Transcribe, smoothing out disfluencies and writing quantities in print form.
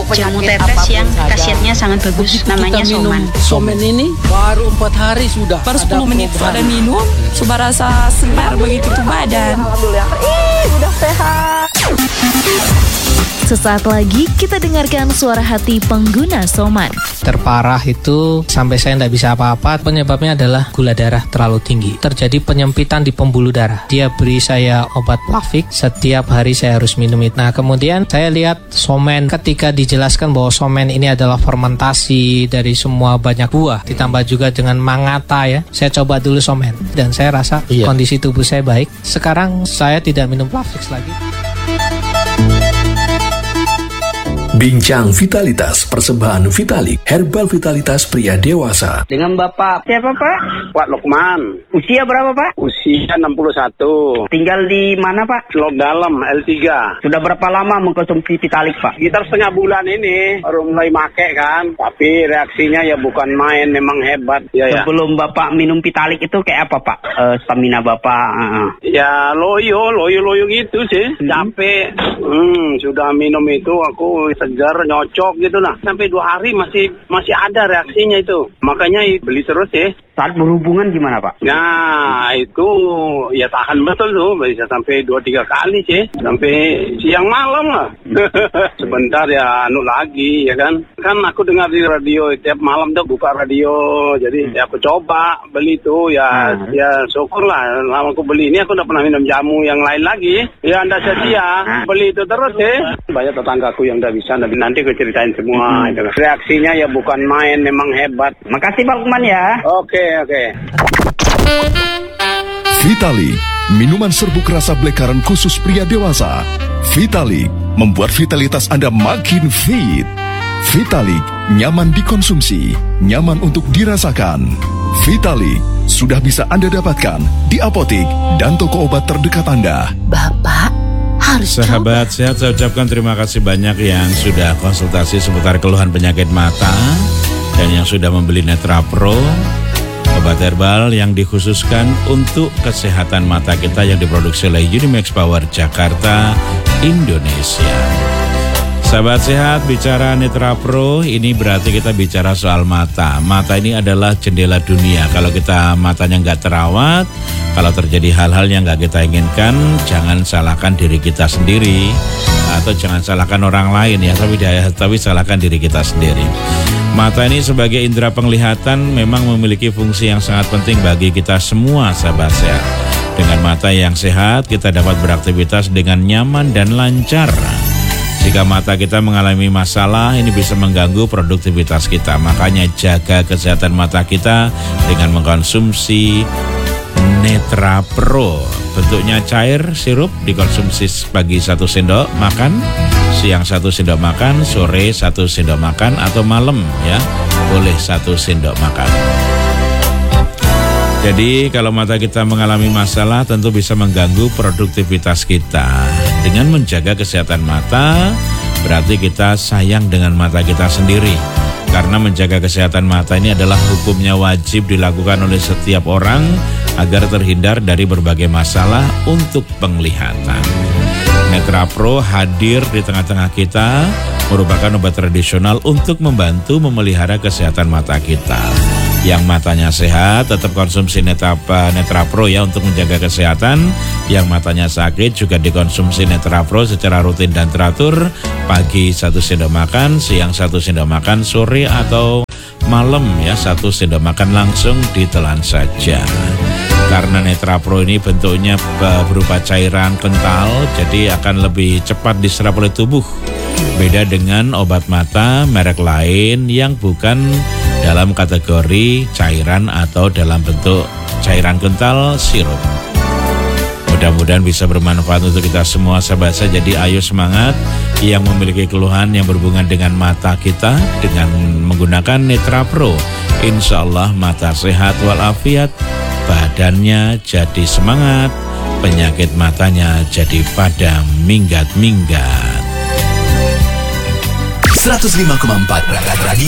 jamu tetes yang khasiatnya sangat bagus, namanya Soman. Soman ini baru 4 hari sudah. Baru 10 menit pada minum, sudah rasa segar begitu tuh badan. Alhamdulillah, udah sehat. Sesaat lagi kita dengarkan suara hati pengguna Soman. Terparah itu sampai saya tidak bisa apa-apa. Penyebabnya adalah gula darah terlalu tinggi. Terjadi penyempitan di pembuluh darah. Dia beri saya obat Plavix. Setiap hari saya harus minum itu. Nah kemudian saya lihat Soman ketika dijelaskan bahwa Soman ini adalah fermentasi dari semua banyak buah. Ditambah juga dengan mangata ya. Saya coba dulu Soman. Dan saya rasa kondisi tubuh saya baik. Sekarang saya tidak minum Plavix lagi. Bincang Vitalitas persembahan Vitalik Herbal Vitalitas pria dewasa. Dengan Bapak siapa Pak? Pak Lukman. Usia berapa Pak? Usia 61. Tinggal di mana Pak? Lok Dalam L3. Sudah berapa lama mengkonsumsi Vitalik Pak? Sekitar setengah bulan ini baru mulai make kan. Tapi reaksinya ya bukan main, memang hebat. Sebelum Bapak minum Vitalik itu kayak apa Pak? Stamina Bapak? Ya loyo gitu sih. Capek. Sudah minum itu aku segar, nyocok gitu lah. Sampai 2 hari masih ada reaksinya itu. Makanya beli terus ya. Saat berhubungan gimana Pak? Nah itu ya tahan betul tuh. Bisa sampai 2-3 kali sih. Sampai siang malam lah. Sebentar ya lagi ya kan. Kan aku dengar di radio tiap malam tuh buka radio. Jadi ya aku coba beli tuh ya syukur lah. Lama aku beli ini aku udah pernah minum jamu yang lain lagi. Ya anda sedia beli itu terus ya. Banyak tetanggaku yang udah bisa. Nanti aku ceritain semua. Reaksinya ya bukan main, memang hebat. Makasih Pak Lukman ya. Oke. Vitalik, minuman serbuk rasa blackcurrant khusus pria dewasa. Vitalik membuat vitalitas Anda makin fit. Vitalik nyaman dikonsumsi, nyaman untuk dirasakan. Vitalik sudah bisa Anda dapatkan di apotik dan toko obat terdekat Anda. Bapak harus Sahabat sehat, saya ucapkan terima kasih banyak yang sudah konsultasi seputar keluhan penyakit mata dan yang sudah membeli Netra Pro, obat herbal yang dikhususkan untuk kesehatan mata kita yang diproduksi oleh Unimax Power Jakarta, Indonesia. Sahabat sehat, bicara Netra Pro ini berarti kita bicara soal mata. Mata ini adalah jendela dunia. Kalau kita matanya nggak terawat, kalau terjadi hal-hal yang nggak kita inginkan, jangan salahkan diri kita sendiri atau jangan salahkan orang lain ya, tapi salahkan diri kita sendiri. Mata ini sebagai indera penglihatan memang memiliki fungsi yang sangat penting bagi kita semua, sahabat sehat. Dengan mata yang sehat, kita dapat beraktivitas dengan nyaman dan lancar. Jika mata kita mengalami masalah, ini bisa mengganggu produktivitas kita. Makanya jaga kesehatan mata kita dengan mengkonsumsi Netra Pro. Bentuknya cair, sirup, dikonsumsi pagi 1 sendok makan, siang 1 sendok makan, sore 1 sendok makan, atau malam ya, boleh 1 sendok makan. Jadi kalau mata kita mengalami masalah tentu bisa mengganggu produktivitas kita. Dengan menjaga kesehatan mata, berarti kita sayang dengan mata kita sendiri. Karena menjaga kesehatan mata ini adalah hukumnya wajib dilakukan oleh setiap orang agar terhindar dari berbagai masalah untuk penglihatan. Netra Pro hadir di tengah-tengah kita, merupakan obat tradisional untuk membantu memelihara kesehatan mata kita. Yang matanya sehat tetap konsumsi Netra Pro ya untuk menjaga kesehatan. Yang matanya sakit juga dikonsumsi Netra Pro secara rutin dan teratur. Pagi 1 sendok makan, siang 1 sendok makan, sore atau malam ya 1 sendok makan, langsung ditelan saja. Karena Netra Pro ini bentuknya berupa cairan kental, jadi akan lebih cepat diserap oleh tubuh. Beda dengan obat mata merek lain yang bukan dalam kategori cairan atau dalam bentuk cairan kental sirup. Mudah-mudahan bisa bermanfaat untuk kita semua, sahabat saya. Jadi ayo semangat yang memiliki keluhan yang berhubungan dengan mata kita dengan menggunakan Netra Pro. Insya Allah mata sehat walafiat, badannya jadi semangat, penyakit matanya jadi padam minggat-minggat. 105,4 Radio